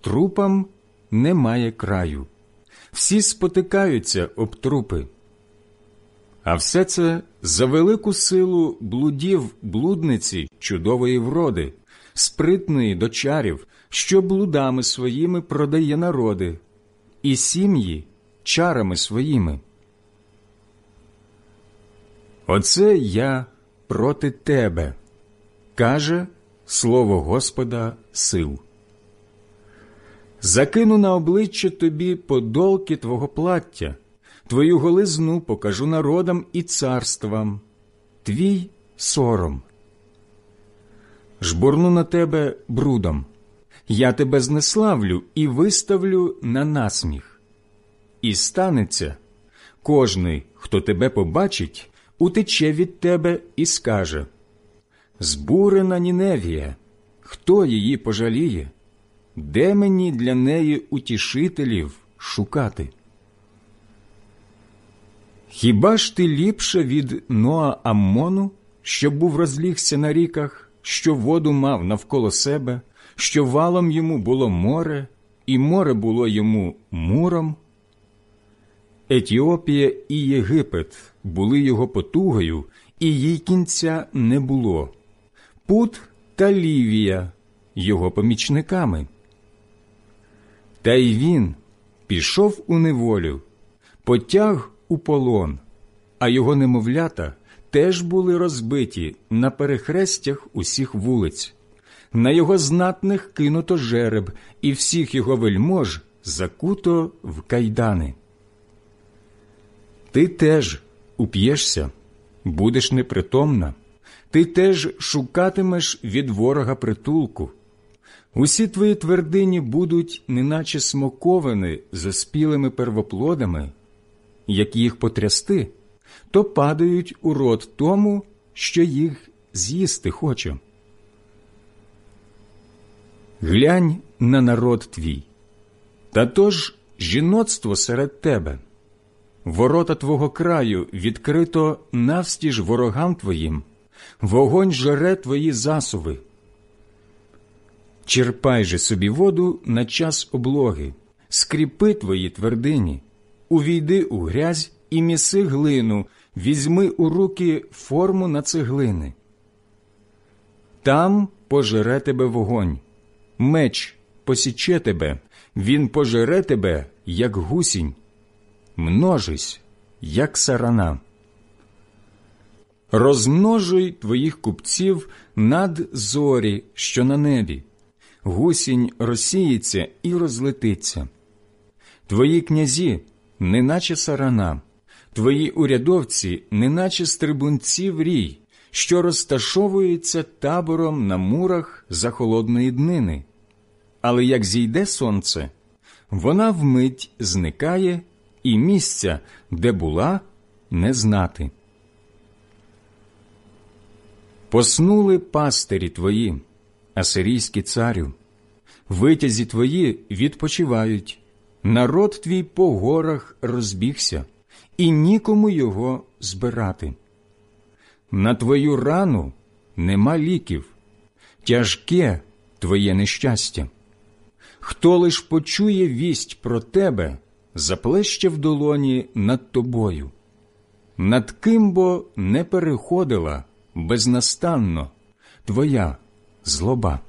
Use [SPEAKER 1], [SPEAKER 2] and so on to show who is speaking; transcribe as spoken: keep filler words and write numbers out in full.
[SPEAKER 1] трупам немає краю. Всі спотикаються об трупи. А все це за велику силу блудів блудниці чудової вроди, спритної до чарів, що блудами своїми продає народи, і сім'ї чарами своїми. Оце я проти тебе, каже слово Господа сил. Закину на обличчя тобі подолки твого плаття, твою голизну покажу народам і царствам, твій сором. Жбурну на тебе брудом, я тебе знеславлю і виставлю на насміх. І станеться, кожний, хто тебе побачить, утече від тебе і скаже: збурена Ніневія, хто її пожаліє? Де мені для неї утішителів шукати? Хіба ж ти ліпше від Ноа Аммону, що був розлігся на ріках, що воду мав навколо себе, що валом йому було море, і море було йому муром? Етіопія і Єгипет були його потугою, і їй кінця не було. Пут та Лівія його помічниками. Та й він пішов у неволю, потяг у полон, а його немовлята теж були розбиті на перехрестях усіх вулиць. На його знатних кинуто жереб, і всіх його вельмож закуто в кайдани. Ти теж уп'єшся, будеш непритомна, ти теж шукатимеш від ворога притулку. Усі твої твердині будуть неначе смоковини з оспілими первоплодами, як їх потрясти, то падають у рот тому, що їх з'їсти хоче. Глянь на народ твій, та то ж жіноцтво серед тебе. Ворота твого краю відкрито навстіж ворогам твоїм, вогонь жере твої засуви. Черпай же собі воду на час облоги, скріпи твої твердині, увійди у грязь і міси глину, візьми у руки форму на цеглини. Там пожере тебе вогонь, меч посіче тебе, він пожере тебе, як гусінь. Множись, як сарана. Розмножуй твоїх купців над зорі, що на небі. Гусінь розсіється і розлетиться. Твої князі, неначе сарана, твої урядовці, неначе стрибунці в рій, що розташовуються табором на мурах за холодної днини. Але як зійде сонце, вона вмить зникає, і місця, де була, не знати. Поснули пастирі твої, асирійський царю, витязі твої відпочивають, народ твій по горах розбігся, і нікому його збирати. На твою рану нема ліків, тяжке твоє нещастя. Хто лиш почує вість про тебе, заплеще в долоні над тобою. Над ким бо не переходила безнастанно твоя злоба.